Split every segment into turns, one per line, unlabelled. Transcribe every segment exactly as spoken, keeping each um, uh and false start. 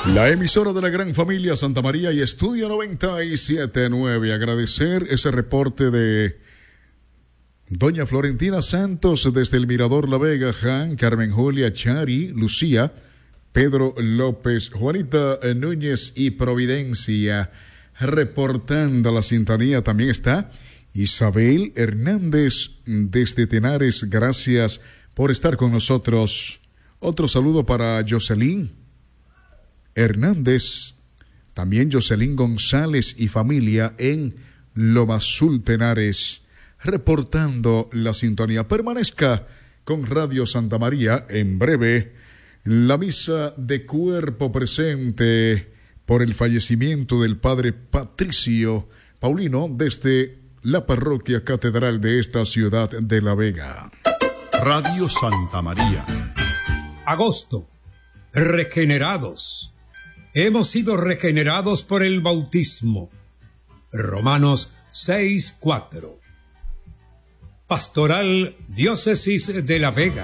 La emisora de la gran familia Santa María y Estudio noventa y siete punto nueve. Agradecer ese reporte de doña Florentina Santos desde el Mirador La Vega, Jan, Carmen Julia, Chari, Lucía, Pedro López, Juanita Núñez y Providencia, reportando la sintonía. También está Isabel Hernández desde Tenares. Gracias por estar con nosotros. Otro saludo para Jocelyn Hernández, también Jocelyn González y familia en Loma Azul, Tenares, reportando la sintonía. Permanezca con Radio Santa María. En breve, la misa de cuerpo presente por el fallecimiento del padre Patricio Paulino desde la parroquia catedral de esta ciudad de La Vega.
Radio Santa María.
Agosto. Regenerados. Hemos sido regenerados por el bautismo. Romanos seis cuatro. Pastoral Diócesis de La Vega.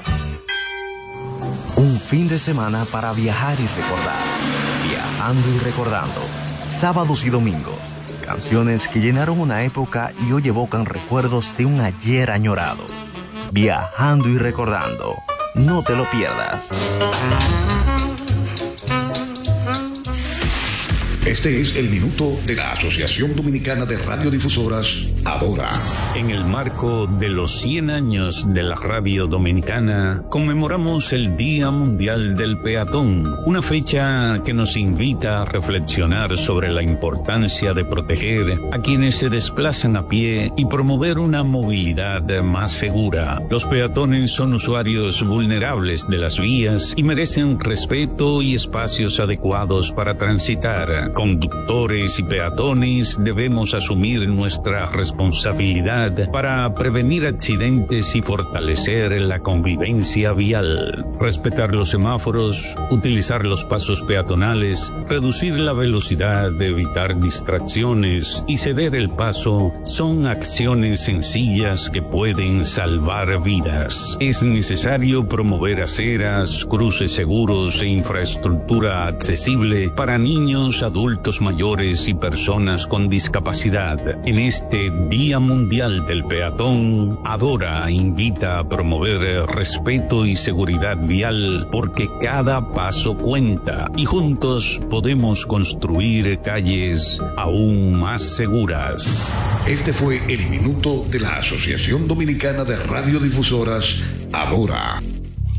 Un fin de semana para viajar y recordar. Viajando y recordando. Sábados y domingos. Canciones que llenaron una época y hoy evocan recuerdos de un ayer añorado. Viajando y recordando. No te lo pierdas.
Este es el minuto de la Asociación Dominicana de Radiodifusoras, Adora.
En el marco de los cien años de la radio dominicana, conmemoramos el Día Mundial del Peatón, una fecha que nos invita a reflexionar sobre la importancia de proteger a quienes se desplazan a pie y promover una movilidad más segura. Los peatones son usuarios vulnerables de las vías y merecen respeto y espacios adecuados para transitar. Conductores y peatones debemos asumir nuestra responsabilidad para prevenir accidentes y fortalecer la convivencia vial. Respetar los semáforos, utilizar los pasos peatonales, reducir la velocidad, evitar distracciones y ceder el paso son acciones sencillas que pueden salvar vidas. Es necesario promover aceras, cruces seguros e infraestructura accesible para niños, adultos, adultos mayores y personas con discapacidad. En este Día Mundial del Peatón, Adora invita a promover respeto y seguridad vial porque cada paso cuenta y juntos podemos construir calles aún más seguras.
Este fue el minuto de la Asociación Dominicana de Radiodifusoras, Adora.